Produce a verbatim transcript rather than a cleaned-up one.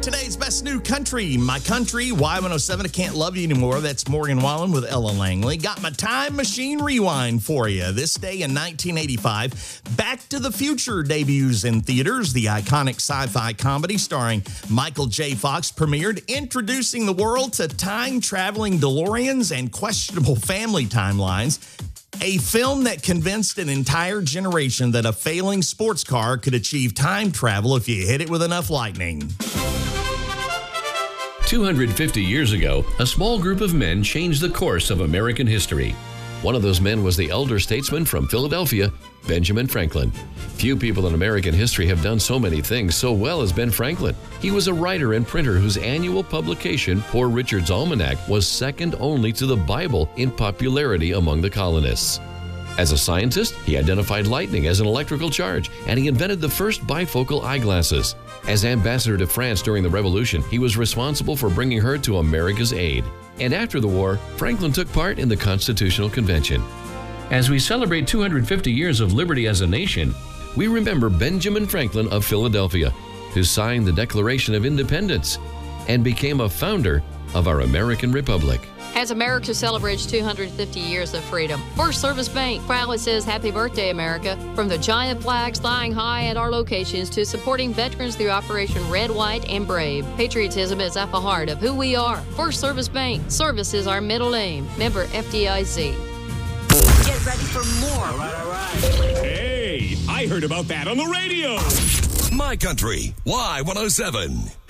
Today's best new country, My Country, Y one oh seven, I Can't Love You Anymore. That's Morgan Wallen with Ella Langley. Got my time machine rewind for you. This day in nineteen eighty-five, Back to the Future debuts in theaters. The iconic sci-fi comedy starring Michael J. Fox premiered, introducing the world to time-traveling DeLoreans and questionable family timelines. A film that convinced an entire generation that a failing sports car could achieve time travel if you hit it with enough lightning. two hundred fifty years ago, a small group of men changed the course of American history. One of those men was the elder statesman from Philadelphia, Benjamin Franklin. Few people in American history have done so many things so well as Ben Franklin. He was a writer and printer whose annual publication, Poor Richard's Almanac, was second only to the Bible in popularity among the colonists. As a scientist, he identified lightning as an electrical charge, and he invented the first bifocal eyeglasses. As ambassador to France during the Revolution, he was responsible for bringing her to America's aid. And after the war, Franklin took part in the Constitutional Convention. As we celebrate two hundred fifty years of liberty as a nation, we remember Benjamin Franklin of Philadelphia, who signed the Declaration of Independence and became a founder of our American Republic. As America celebrates two hundred fifty years of freedom, First Service Bank proudly says Happy Birthday, America. From the giant flags flying high at our locations to supporting veterans through Operation Red, White, and Brave, patriotism is at the heart of who we are. First Service Bank. Service is our middle name. Member F D I C. Get ready for more. All right, all right. Hey, I heard about that on the radio. My Country, Y one oh seven.